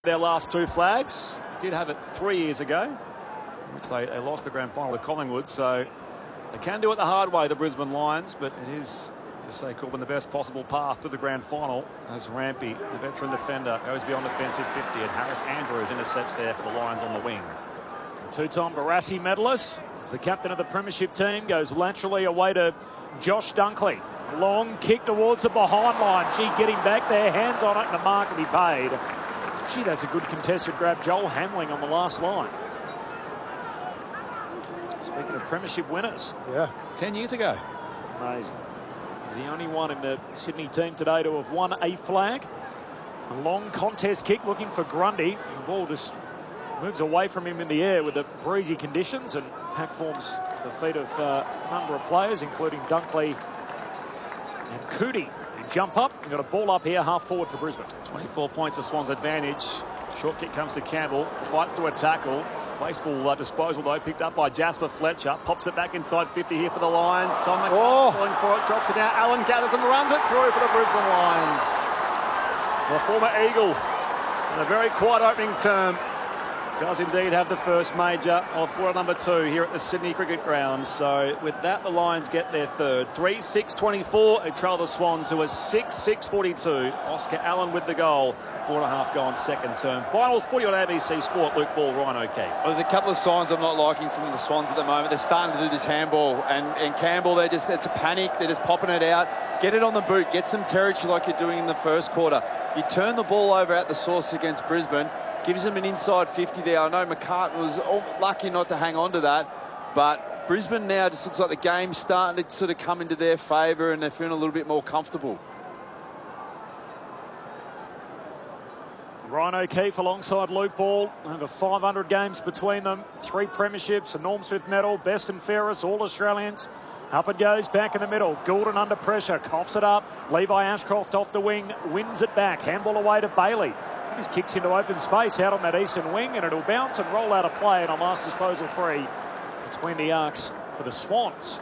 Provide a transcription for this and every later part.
their last 2 flags. Did have it 3 years ago, in which they lost the grand final to Collingwood. So they can do it the hard way, the Brisbane Lions, but it is, to say, Corbin, the best possible path to the grand final as Rampy, the veteran defender, goes beyond defensive 50, and Harris Andrews intercepts there for the Lions on the wing. Two-time Barassi medalist, as the captain of the premiership team, goes laterally away to Josh Dunkley. Long kick towards the behind line. Gee, getting back there, hands on it, and the mark will be paid. Gee, that's a good contested grab. Joel Hamling on the last line. Speaking of premiership winners. Yeah. 10 years ago. Amazing. He's the only one in the Sydney team today to have won a flag. A long contest kick looking for Grundy. The ball just moves away from him in the air with the breezy conditions, and Pack forms the feet of a number of players, including Dunkley and Cootie. They jump up. We've got a ball up here, half forward for Brisbane. 24 points of Swans' advantage. Short kick comes to Campbell. Fights to a tackle. Wasteful disposal, though, picked up by Jasper Fletcher. Pops it back inside 50 here for the Lions. Tom McCart's falling for it. Drops it now. Allen gathers and runs it through for the Brisbane Lions. The former Eagle, in a very quiet opening term, does indeed have the first major of quarter number 2 here at the Sydney Cricket Ground. So with that, the Lions get their third. 3-6-24. They trail the Swans, who are 6-6-42. Oscar Allen with the goal. 4.5 gone second term. Finals 40 on ABC Sport. Luke Ball, Ryan O'Keefe. Well, there's a couple of signs I'm not liking from the Swans at the moment. They're starting to do this handball, and Campbell, it's a panic. They're just popping it out. Get it on the boot. Get some territory like you're doing in the first quarter. You turn the ball over at the source against Brisbane. Gives them an inside 50 there. I know McCart was lucky not to hang on to that, but Brisbane now just looks like the game's starting to sort of come into their favour, and they're feeling a little bit more comfortable. Ryan O'Keefe alongside Luke Ball. Over 500 games between them. 3 premierships, a Norm Smith medal, best and fairest, all Australians. Up it goes, back in the middle. Goulden under pressure, coughs it up. Levi Ashcroft off the wing, wins it back. Handball away to Bailey. He just kicks into open space out on that eastern wing, and it'll bounce and roll out of play, and a last disposal free between the arcs for the Swans.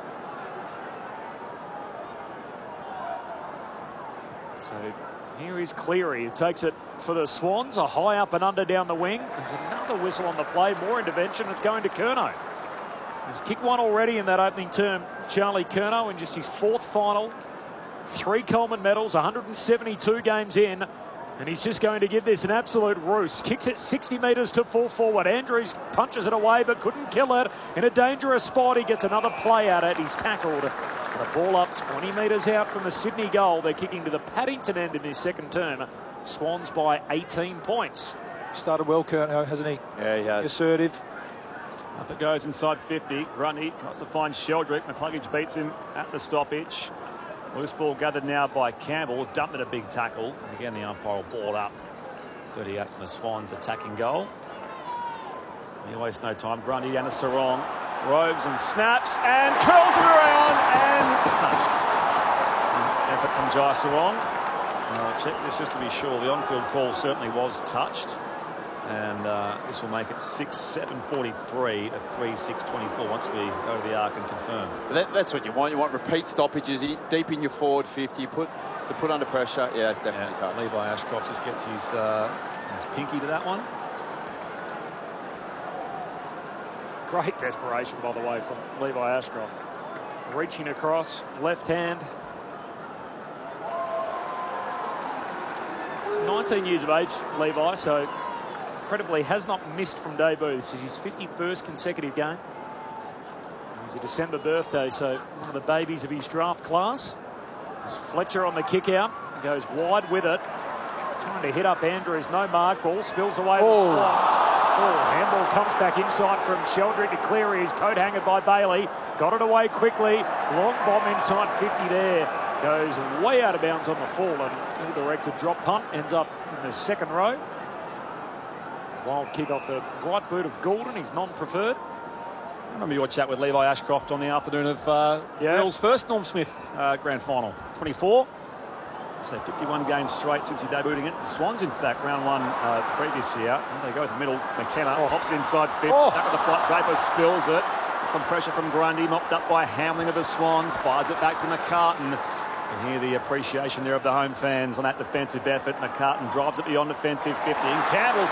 So here is Cleary, who takes it for the Swans. A high up and under down the wing. There's another whistle on the play. More intervention. It's going to Curnow. He's kicked one already in that opening term. Charlie Curnow in just his 4th final. 3 Coleman medals, 172 games in. And he's just going to give this an absolute roost. Kicks it 60 metres to full forward. Andrews punches it away but couldn't kill it. In a dangerous spot, he gets another play at it. He's tackled. And the ball up 20 metres out from the Sydney goal. They're kicking to the Paddington end in his second term. Swans by 18 points. Started well, Curnow, hasn't he? Yeah, he has. Assertive. Up it goes inside 50. Grundy tries to find Sheldrick. McCluggage beats him at the stoppage. Loose ball gathered now by Campbell. Dumped at a big tackle. And again, the umpire will ball up. 38 from the Swans attacking goal. He wastes no time. Grundy down to Sarong. Roves and snaps and curls it around and touched. Effort from Jai Sarong. I'll check this just to be sure. The on-field call certainly was touched. And this will make it 6-7-43 to 3-6-24 once we go to the arc and confirm. That's what you want. You want repeat stoppages deep in your forward 50. You put under pressure. Yeah, that's definitely tough. Levi Ashcroft just gets his pinky to that one. Great desperation, by the way, from Levi Ashcroft. Reaching across, left hand. He's 19 years of age, Levi, so incredibly has not missed from debut. This is his 51st consecutive game. He's a December birthday, so one of the babies of his draft class. There's Fletcher on the kick out, goes wide with it. Trying to hit up Andrews, no mark. Ball spills away the Swans. Handball comes back inside from Sheldrick to Cleary. His coat hangered by Bailey. Got it away quickly. Long bomb inside 50 there. Goes way out of bounds on the fall, and the directed drop punt ends up in the second row. Wild kick off the right boot of Goulden, his non-preferred. I remember your chat with Levi Ashcroft on the afternoon of Will's first Norm Smith grand final. 24. So 51 games straight since he debuted against the Swans. In fact, round 1 previous year. They go with the middle. McKenna pops it inside 50. Back with the flat. Draper spills it. Some pressure from Grundy, mopped up by Hamling of the Swans. Fires it back to McCartan. You can hear the appreciation there of the home fans on that defensive effort. McCartan drives it beyond defensive 50. And Campbell